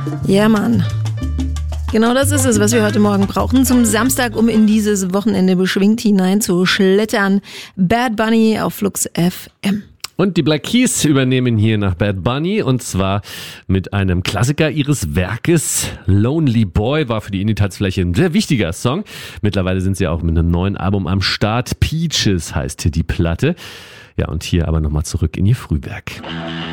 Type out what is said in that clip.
Ja, Mann. Genau das ist es, was wir heute Morgen brauchen zum Samstag, um in dieses Wochenende beschwingt hineinzuschlittern. Bad Bunny auf Flux FM. Und die Black Keys übernehmen hier nach Bad Bunny und zwar mit einem Klassiker ihres Werkes. Lonely Boy war für die Indie-Tanzfläche ein sehr wichtiger Song. Mittlerweile sind sie auch mit einem neuen Album am Start. Peaches heißt die Platte. Ja, und hier aber nochmal zurück in ihr Frühwerk.